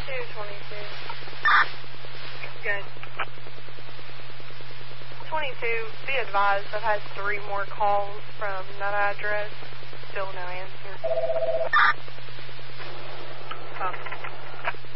222. Good. 22, be advised, I've had 3 more calls from that address. Still no answer.